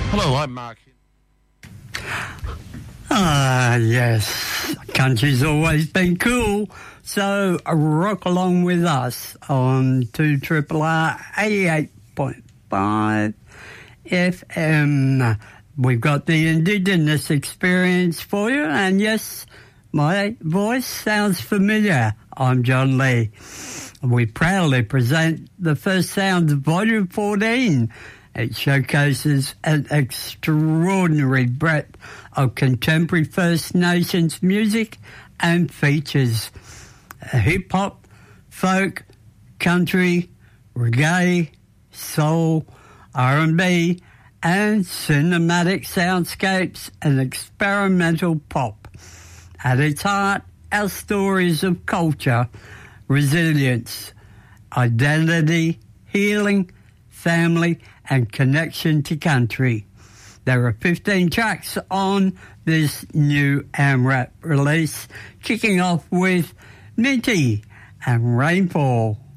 Hello, I'm Mark. Yes, country's always been cool, so rock along with us on 2RRR 88.5 FM. We've got the Indigenous experience for you, and yes, my voice sounds familiar. I'm John Lee. We proudly present the First Sounds Volume 14. It showcases an extraordinary breadth of contemporary First Nations music and features hip-hop, folk, country, reggae, soul, R&B, and cinematic soundscapes and experimental pop. At its heart, our stories of culture, resilience, identity, healing, family, and connection to country. There are 15 tracks on this new AMRAP release, kicking off with Minty and Rainfall.